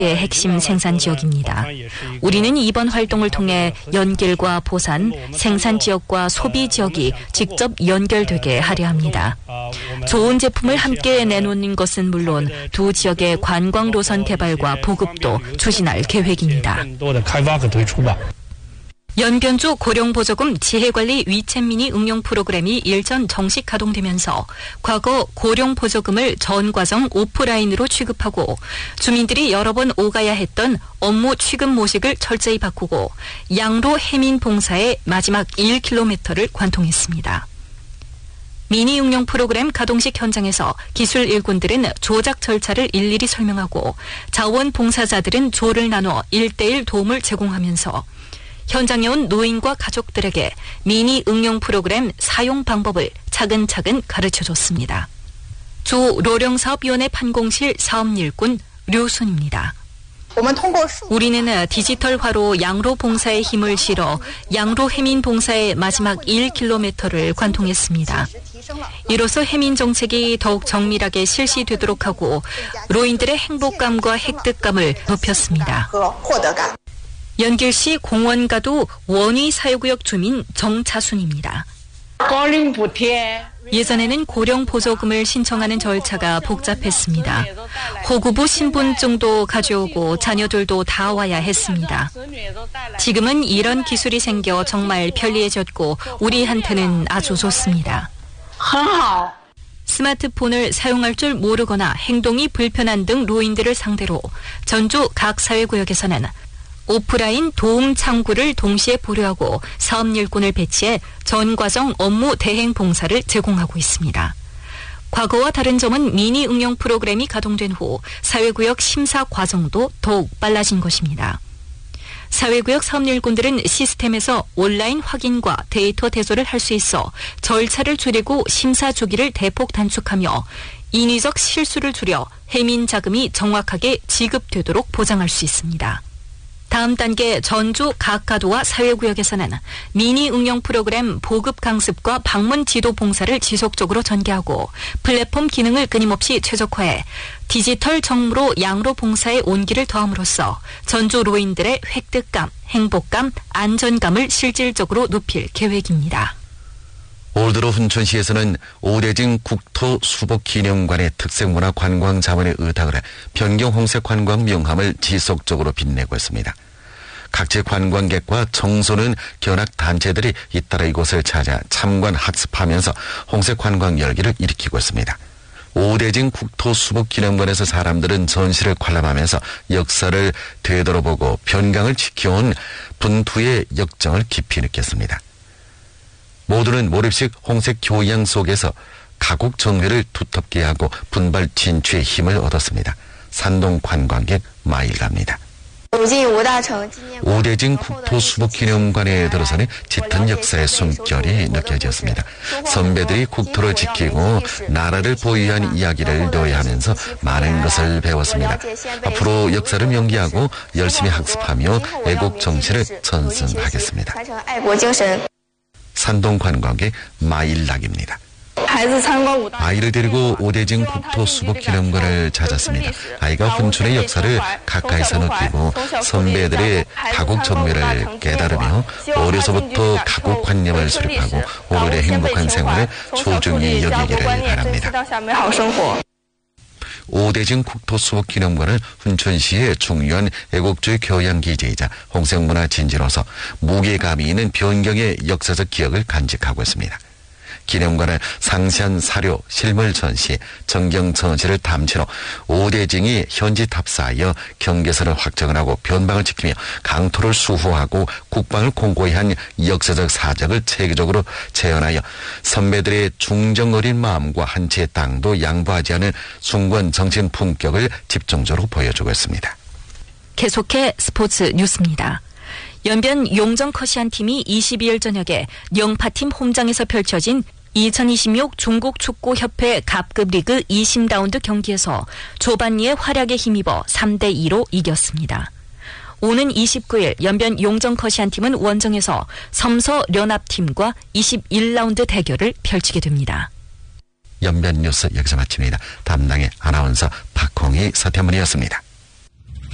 의 핵심 생산 지역입니다. 우리는 이번 활동을 통해 연길과 보산, 생산 지역과 소비 지역이 직접 연결되게 하려 합니다. 좋은 제품을 함께 내놓는 것은 물론 두 지역의 관광 노선 개발과 보급도 추진할 계획입니다. 연변주 고령보조금 지혜관리 위챗 미니 응용 프로그램이 일전 정식 가동되면서 과거 고령보조금을 전 과정 오프라인으로 취급하고 주민들이 여러 번 오가야 했던 업무 취급 모식을 철저히 바꾸고 양로 해민 봉사의 마지막 1km를 관통했습니다. 미니 응용 프로그램 가동식 현장에서 기술 일꾼들은 조작 절차를 일일이 설명하고 자원봉사자들은 조를 나눠 1:1 도움을 제공하면서 현장에 온 노인과 가족들에게 미니 응용 프로그램 사용 방법을 차근차근 가르쳐줬습니다. 주 로령사업위원회 판공실 사업일꾼 류순입니다. 우리는 디지털화로 양로 봉사에 힘을 실어 양로 해민 봉사의 마지막 1km를 관통했습니다. 이로써 해민 정책이 더욱 정밀하게 실시되도록 하고 노인들의 행복감과 획득감을 높였습니다. 연길시 공원가도 원위 사회구역 주민 정차순입니다. 예전에는 고령 보조금을 신청하는 절차가 복잡했습니다. 호구부 신분증도 가져오고 자녀들도 다 와야 했습니다. 지금은 이런 기술이 생겨 정말 편리해졌고 우리한테는 아주 좋습니다. 스마트폰을 사용할 줄 모르거나 행동이 불편한 등 노인들을 상대로 전주 각 사회구역에서는 오프라인 도움 창구를 동시에 보류하고 사업일꾼을 배치해 전 과정 업무 대행 봉사를 제공하고 있습니다. 과거와 다른 점은 미니 응용 프로그램이 가동된 후 사회구역 심사 과정도 더욱 빨라진 것입니다. 사회구역 사업일꾼들은 시스템에서 온라인 확인과 데이터 대조를 할 수 있어 절차를 줄이고 심사 주기를 대폭 단축하며 인위적 실수를 줄여 해민 자금이 정확하게 지급되도록 보장할 수 있습니다. 다음 단계 전주 각 가도와 사회구역에서는 미니 응용 프로그램 보급 강습과 방문 지도 봉사를 지속적으로 전개하고 플랫폼 기능을 끊임없이 최적화해 디지털 정무로 양로 봉사의 온기를 더함으로써 전주 노인들의 획득감, 행복감, 안전감을 실질적으로 높일 계획입니다. 올 들어 훈천시에서는 오대진 국토수복기념관의 특색문화 관광 자원의 의탁을 해 변경 홍색 관광 명함을 지속적으로 빛내고 있습니다. 각지 관광객과 청소년 견학 단체들이 잇따라 이곳을 찾아 참관 학습하면서 홍색 관광 열기를 일으키고 있습니다. 오대진 국토수복기념관에서 사람들은 전시를 관람하면서 역사를 되돌아보고 변강을 지켜온 분투의 역정을 깊이 느꼈습니다. 모두는 몰입식 홍색 교양 속에서 가국 정회를 두텁게 하고 분발 진취의 힘을 얻었습니다. 산동 관광객 마일갑니다. 오대진 국토수복기념관에 들어서는 짙은 역사의 숨결이 느껴졌습니다. 선배들이 국토를 지키고 나라를 보유한 이야기를 노래하면서 많은 것을 배웠습니다. 앞으로 역사를 명기하고 열심히 학습하며 애국 정신을 전승하겠습니다. 산동 관광객 마일락입니다. 아이를 데리고 오대진 국토수복기념관을 찾았습니다. 아이가 훈춘의 역사를 가까이서 느끼고 선배들의 가국 정매를 깨달으며 어려서부터 가국관념을 수립하고 오늘의 행복한 생활을 소중히 여기기를 바랍니다. 오대진 국토수복기념관은 훈천시의 중요한 애국주의 교양기지이자 홍색문화 진지로서 무게감이 있는 변경의 역사적 기억을 간직하고 있습니다. 기념관은 상세한 사료, 실물 전시, 전경 전시를 담채로 오대진이 현지 탑사하여 경계선을 확정을 하고 변방을 지키며 강토를 수호하고 국방을 공고히 한 역사적 사적을 체계적으로 재현하여 선배들의 중정 어린 마음과 한 채의 땅도 양보하지 않은 숭고한 정신 품격을 집중적으로 보여주고 있습니다. 계속해 스포츠 뉴스입니다. 연변 용정 커시안 팀이 22일 저녁에 영파팀 홈장에서 펼쳐진 2026 중국축구협회 갑급 리그 20라운드 경기에서 조반니의 활약에 힘입어 3대2로 이겼습니다. 오는 29일 연변 용정 커시안 팀은 원정에서 섬서 련합팀과 21라운드 대결을 펼치게 됩니다. 연변 뉴스 여기서 마칩니다. 담당의 아나운서 박홍희 서태문이었습니다.